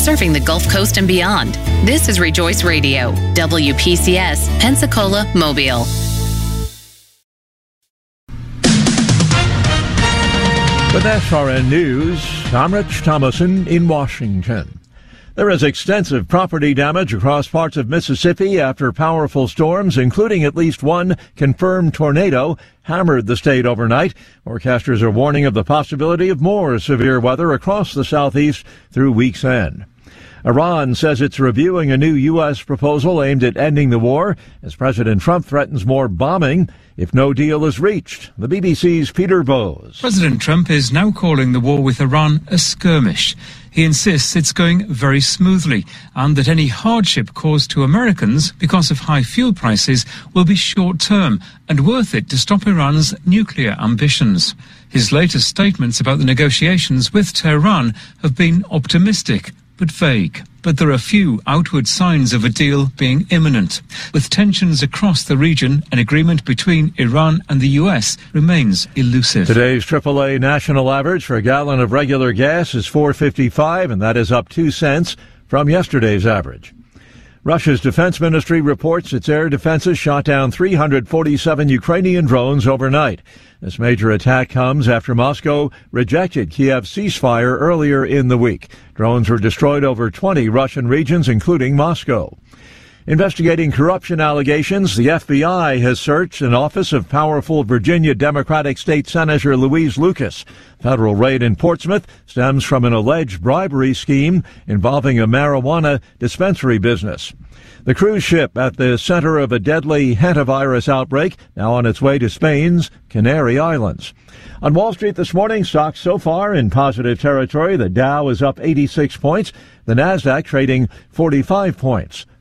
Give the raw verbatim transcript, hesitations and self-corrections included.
serving the Gulf Coast and beyond. This is Rejoice Radio, W P C S, Pensacola, Mobile. With S R N News, I'm Rich Thomason in Washington. There is extensive property damage across parts of Mississippi after powerful storms, including at least one confirmed tornado, hammered the state overnight. Forecasters are warning of the possibility of more severe weather across the southeast through week's end. Iran says it's reviewing a new U S proposal aimed at ending the war as President Trump threatens more bombing if no deal is reached. The B B C's Peter Bowes. President Trump is now calling the war with Iran a skirmish. He insists it's going very smoothly and that any hardship caused to Americans because of high fuel prices will be short-term and worth it to stop Iran's nuclear ambitions. His latest statements about the negotiations with Tehran have been optimistic but vague. But there are few outward signs of a deal being imminent. With tensions across the region, an agreement between Iran and the U S remains elusive. Today's triple A national average for a gallon of regular gas is four fifty-five, and that is up two cents from yesterday's average. Russia's defense ministry reports its air defenses shot down three hundred forty-seven Ukrainian drones overnight. This major attack comes after Moscow rejected Kiev's ceasefire earlier in the week. Drones were destroyed over twenty Russian regions, including Moscow. Investigating corruption allegations, the F B I has searched an office of powerful Virginia Democratic State Senator Louise Lucas. Federal raid in Portsmouth stems from an alleged bribery scheme involving a marijuana dispensary business. The cruise ship at the center of a deadly hantavirus outbreak, now on its way to Spain's Canary Islands. On Wall Street this morning, stocks so far in positive territory. The Dow is up eighty-six points, the Nasdaq trading forty-five points.